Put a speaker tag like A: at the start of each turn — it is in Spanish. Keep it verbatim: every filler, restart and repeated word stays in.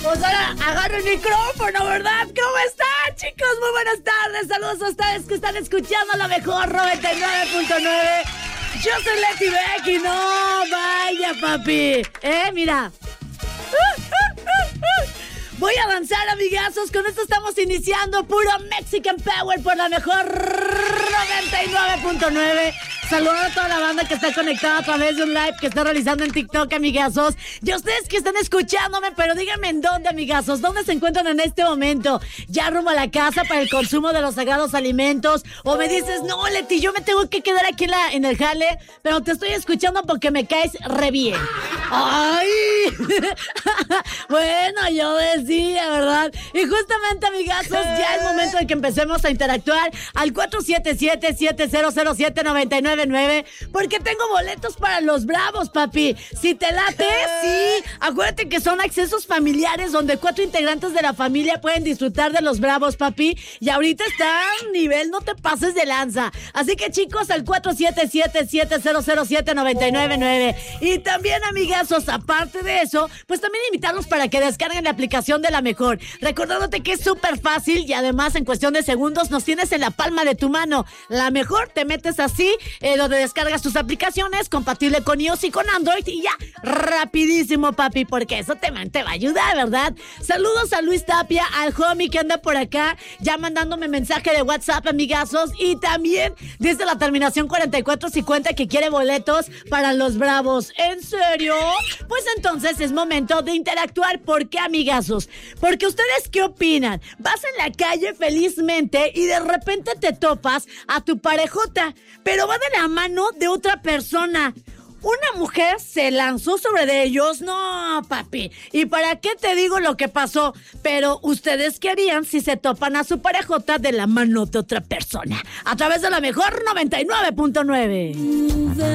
A: Pues ahora agarro el micrófono, ¿verdad? ¿Cómo están, chicos? Muy buenas tardes. Saludos a ustedes que están escuchando la mejor noventa y nueve punto nueve. Yo soy Leti Becky. No, vaya, papi. Eh, mira. Voy a avanzar, amigazos. Con esto estamos iniciando puro Mexican Power por la mejor noventa y nueve punto nueve. Saludos a toda la banda que está conectada a través de un live que está realizando en TikTok, amigazos. Y a ustedes que están escuchándome, pero díganme en dónde, amigazos. ¿Dónde se encuentran en este momento? ¿Ya rumbo a la casa para el consumo de los sagrados alimentos? O me dices, no, Leti, yo me tengo que quedar aquí en, la, en el jale, pero te estoy escuchando porque me caes re bien. ¡Ay! Bueno, yo decía, ¿verdad? Y justamente, amigazos, ya es momento de que empecemos a interactuar al cuatro siete siete, siete cero cero siete, nueve nueve nueve, porque tengo boletos para los Bravos, papi. Si te late, sí. Acuérdate que son accesos familiares donde cuatro integrantes de la familia pueden disfrutar de los Bravos, papi. Y ahorita está a nivel, no te pases de lanza. Así que, chicos, al cuatro siete siete, siete cero cero siete, nueve nueve nueve. Y también, amigazos, aparte de eso, pues también invitarlos para que descarguen la aplicación de La Mejor. Recordándote que es súper fácil y además en cuestión de segundos nos tienes en la palma de tu mano. La Mejor, te metes así, eh, donde descargas tus aplicaciones, compatible con iOS y con Android, y ya, rapidísimo, papi, porque eso te, te va a ayudar, ¿verdad? Saludos a Luis Tapia, al homie que anda por acá, ya mandándome mensaje de WhatsApp, amigazos, y también desde la terminación cuarenta y cuatro cincuenta que quiere boletos para los Bravos. ¿En serio? Pues entonces es momento de interactuar. ¿Por qué, amigazos? Porque ustedes, ¿qué opinan? Vas en la calle felizmente y de repente te topas a tu parejota, pero va de la mano de otra persona. Una mujer se lanzó sobre de ellos. No, papi. ¿Y para qué te digo lo que pasó? Pero ustedes qué harían si se topan a su parejota de la mano de otra persona. A través de La Mejor noventa y nueve punto nueve.